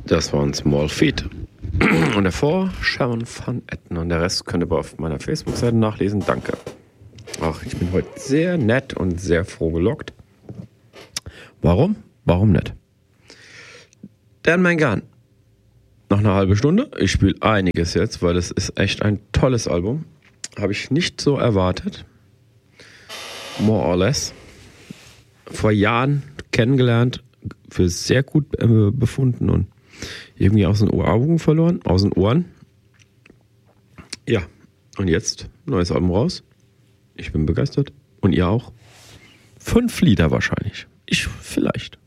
Das waren Small Feet. Und davor Sharon Van Etten. Und der Rest könnt ihr auf meiner Facebook-Seite nachlesen. Danke. Ach, ich bin heute sehr nett und sehr froh gelockt. Warum? Warum nicht? Dan Mangan. Noch eine halbe Stunde. Ich spiele einiges jetzt, weil es ist echt ein tolles Album. Habe ich nicht so erwartet. More or less. Vor Jahren kennengelernt, für sehr gut befunden und irgendwie aus den Augen verloren, aus den Ohren. Ja, und jetzt neues Album raus. Ich bin begeistert. Und ihr auch? 5 Lieder wahrscheinlich. Ich vielleicht.